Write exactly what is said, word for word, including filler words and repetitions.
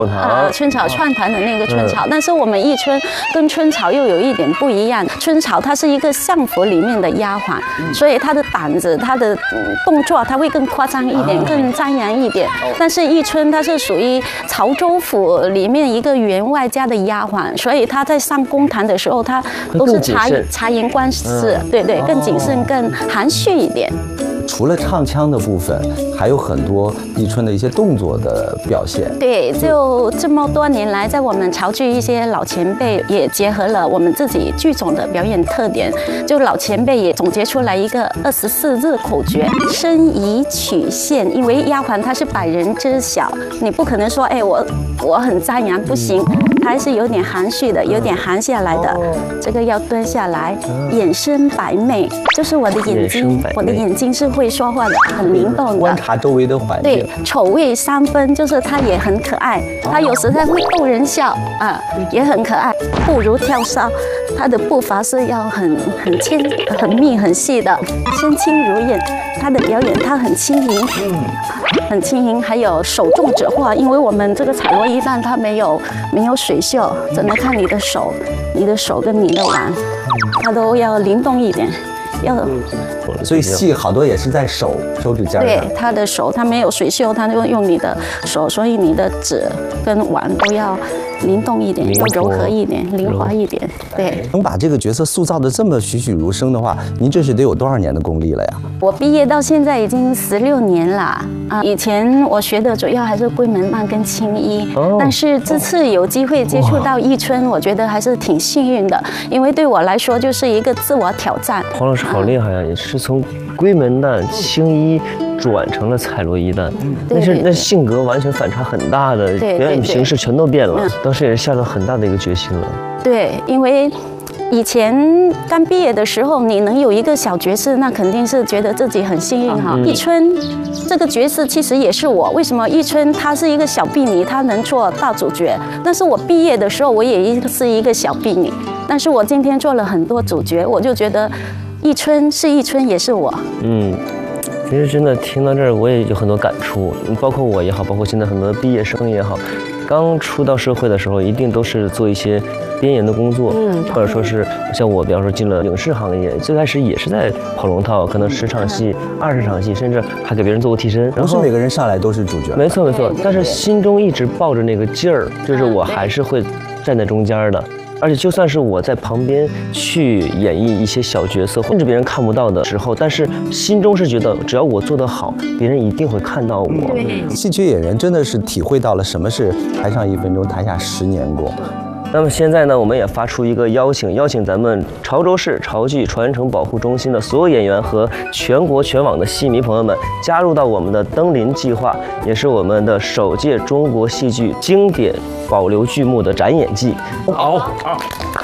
啊，春草串团的那个春草，但是我们艺春跟春草又有一点不一样。春草它是一个相府里面的丫鬟，所以她的胆子、她的动作，它会更夸张一点，更张扬一点。但是艺春它是属于潮州府里面一个员外家的丫鬟，所以她在上公堂的时候，她都是察察言观事，对对，更谨慎、更含蓄一点。 除了唱腔的部分，还有很多艺春的一些动作的表现。 对，就这么多年来，在我们潮剧一些老前辈也结合了我们自己剧种的表演特点，就老前辈也总结出来一个二十四字口诀：身宜曲线。因为丫鬟她是百人之小，你不可能说，哎，我我很张扬，不行，她还是有点含蓄的，有点含下来的。这个要蹲下来，眼生百媚，就是我的眼睛，我的眼睛是会说话的，很灵动的。 观察周围的环境。 对，丑味三分，就是它也很可爱，它有时它会逗人笑啊，也很可爱。步如跳蚤，它的步伐是要很很纤、很密、很细的，身轻如燕。它的表演它很轻盈，很轻盈。还有手重者画，因为我们这个彩罗衣旦它没有没有水袖，只能看你的手，你的手跟你的腕，它都要灵动一点。要， 所以戏好多也是在手手指尖上。 对，他的手，他没有水袖，他就用你的手，所以你的指跟腕都要灵动一点，要柔和一点，灵活一点。对， 能把这个角色塑造的这么栩栩如生的话，您这是得有多少年的功力了呀？ 我毕业到现在已经十六年了啊！以前我学的主要还是闺门漫跟青衣，哦、但是这次有机会接触到艺春，我觉得还是挺幸运的，因为对我来说就是一个自我挑战。 黄老师好厉害啊，也是从闺门旦、青衣转成了彩罗衣旦，但是那性格完全反差很大的，表演形式全都变了。当时也是下了很大的一个决心了。 对，因为以前刚毕业的时候，你能有一个小角色，那肯定是觉得自己很幸运哈。艺春这个角色其实也是我，为什么艺春她是一个小婢女，她能做大主角？但是我毕业的时候，我也是一个小婢女，但是我今天做了很多主角，我就觉得艺春是艺春，也是我。嗯。 其实真的听到这儿，我也有很多感触，包括我也好，包括现在很多毕业生也好，刚出到社会的时候，一定都是做一些边缘的工作，嗯，或者说是像我，比方说进了影视行业，最开始也是在跑龙套，可能十场戏、二十场戏，甚至还给别人做过替身。 不是每个人上来都是主角， 没错没错，但是心中一直抱着那个劲儿，就是我还是会站在中间的。而且就算是我在旁边去演绎一些小角色，甚至别人看不到的时候，但是心中是觉得，只要我做得好，别人一定会看到我。 戏曲演员真的是体会到了什么是台上一分钟，台下十年功。 那么现在呢，我们也发出一个邀请，邀请咱们潮州市潮剧传承保护中心的所有演员和全国全网的戏迷朋友们，加入到我们的登临计划，也是我们的首届中国戏剧经典保留剧目的展演季。好啊。